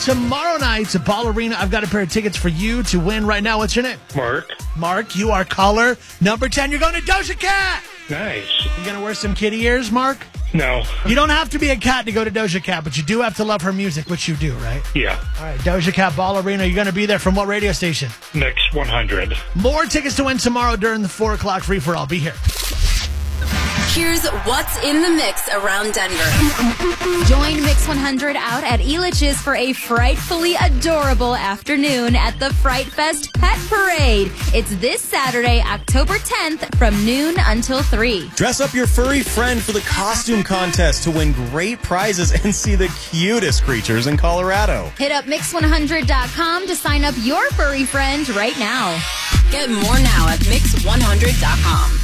tomorrow night at Ball Arena. I've got a pair of tickets for you to win right now. What's your name? Mark. Mark, you are caller number 10. You're going to Doja Cat. Nice. You going to wear some kitty ears, Mark? No. You don't have to be a cat to go to Doja Cat, but you do have to love her music, which you do, right? Yeah. All right, Doja Cat, Ball Arena. You're going to be there from what radio station? Mix 100. More tickets to win tomorrow during the 4 o'clock free-for-all. Be here. Here's what's in the mix around Denver. Join Mix 100 out at Elitch's for a frightfully adorable afternoon at the Fright Fest Pet Parade. It's this Saturday, October 10th from noon until 3. Dress up your furry friend for the costume contest to win great prizes and see the cutest creatures in Colorado. Hit up Mix100.com to sign up your furry friend right now. Get more now at Mix100.com.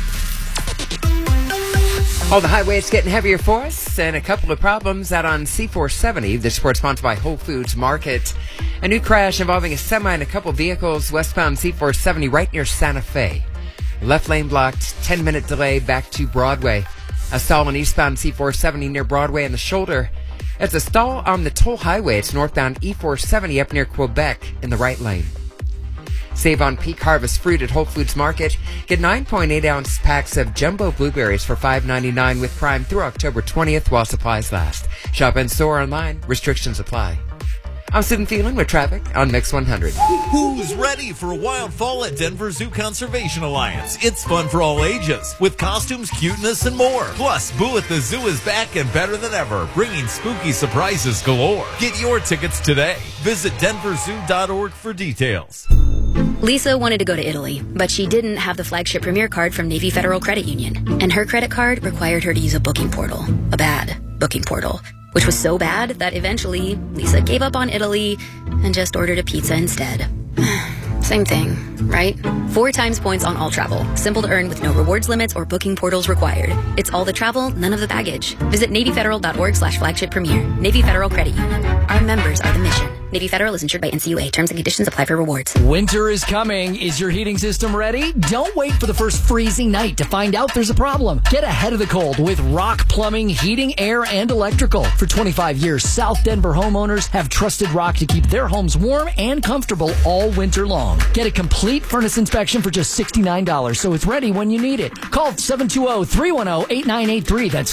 Oh, the highway's getting heavier for us, and a couple of problems out on C470. This report sponsored by Whole Foods Market. A new crash involving a semi and a couple vehicles westbound C470 right near Santa Fe. Left lane blocked, 10-minute delay back to Broadway. A stall on eastbound C470 near Broadway and the shoulder. It's a stall on the toll highway. It's northbound E470 up near Quebec in the right lane. Save on peak harvest fruit at Whole Foods Market. Get 9.8-ounce packs of jumbo blueberries for $5.99 with Prime through October 20th while supplies last. Shop in store or online. Restrictions apply. I'm Stephen Phelan with traffic on Mix 100. Who's ready for a wild fall at Denver Zoo Conservation Alliance? It's fun for all ages, with costumes, cuteness, and more. Plus, Boo at the Zoo is back and better than ever, bringing spooky surprises galore. Get your tickets today. Visit denverzoo.org for details. Lisa wanted to go to Italy, but she didn't have the flagship Premier card from Navy Federal Credit Union. And her credit card required her to use a booking portal. A bad booking portal. Which was so bad that eventually Lisa gave up on Italy and just ordered a pizza instead. Same thing, right? 4 times points on all travel. Simple to earn with no rewards limits or booking portals required. It's all the travel, none of the baggage. Visit NavyFederal.org/flagship premier. Navy Federal Credit Union. Our members are the mission. Navy Federal is insured by NCUA. Terms and conditions apply for rewards. Winter is coming. Is your heating system ready? Don't wait for the first freezing night to find out there's a problem. Get ahead of the cold with Rock Plumbing, Heating, Air, and Electrical. For 25 years, South Denver homeowners have trusted Rock to keep their homes warm and comfortable all winter long. Get a complete furnace inspection for just $69, so it's ready when you need it. Call 720-310-8983. That's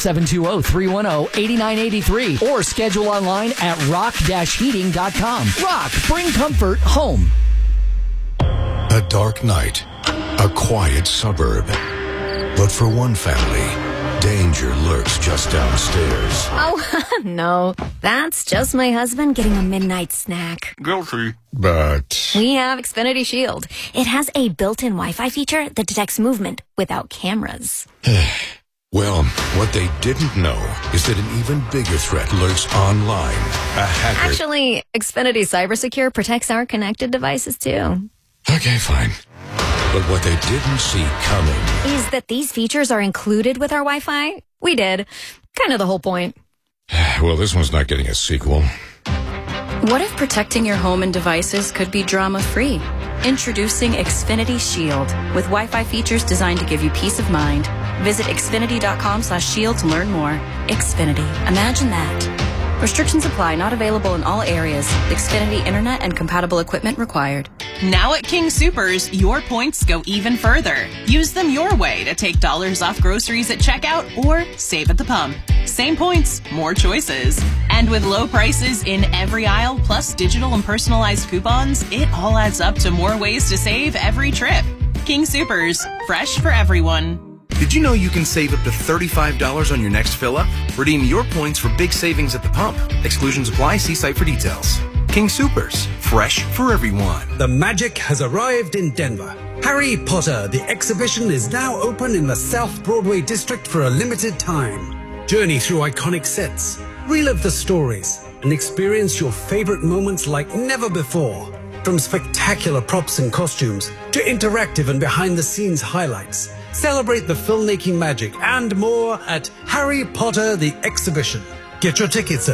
720-310-8983. Or schedule online at rock-heating.com. Rock, bring comfort home. A dark night, a quiet suburb. But for one family, danger lurks just downstairs. Oh, no. That's just my husband getting a midnight snack. Guilty. But We have Xfinity Shield. It has a built-in Wi-Fi feature that detects movement without cameras. well, what they didn't know is that an even bigger threat lurks online. A hacker. Actually, Xfinity CyberSecure protects our connected devices, too. Okay, fine. But what they didn't see coming Is that these features are included with our Wi-Fi? We did. Kind of the whole point. well, this one's not getting a sequel. What if protecting your home and devices could be drama-free? Introducing Xfinity Shield with Wi-Fi features designed to give you peace of mind. Visit Xfinity.com/shield to learn more. Xfinity. Imagine that. Restrictions apply. Not available in all areas. Xfinity Internet and compatible equipment required. Now at King Soopers, your points go even further. Use them your way to take dollars off groceries at checkout or save at the pump. Same points, more choices. And with low prices in every aisle, plus digital and personalized coupons, it all adds up to more ways to save every trip. King Soopers, fresh for everyone. Did you know you can save up to $35 on your next fill-up? Redeem your points for big savings at the pump. Exclusions apply. See site for details. King Soopers. Fresh for everyone. The magic has arrived in Denver. Harry Potter, the exhibition, is now open in the South Broadway district for a limited time. Journey through iconic sets. Relive the stories and experience your favorite moments like never before. From spectacular props and costumes to interactive and behind-the-scenes highlights. Celebrate the filmmaking magic and more at Harry Potter the Exhibition. Get your tickets at